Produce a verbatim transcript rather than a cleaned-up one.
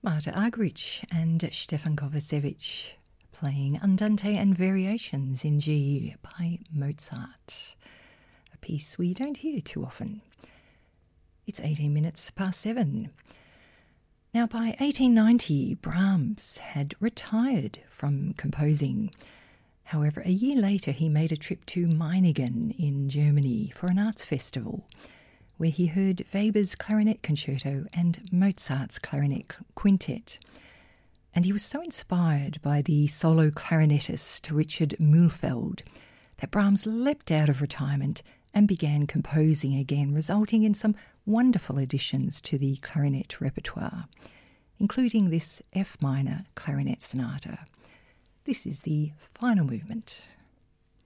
Marta Argerich and Stefan Kovacevic playing Andante and Variations in G by Mozart, a piece we don't hear too often. It's eighteen minutes past seven. Now, by eighteen ninety, Brahms had retired from composing. However, a year later he made a trip to Meiningen in Germany for an arts festival, where he heard Weber's clarinet concerto and Mozart's clarinet quintet. And he was so inspired by the solo clarinetist Richard Mühlfeld that Brahms leapt out of retirement and began composing again, resulting in some wonderful additions to the clarinet repertoire, including this F minor clarinet sonata. This is the final movement.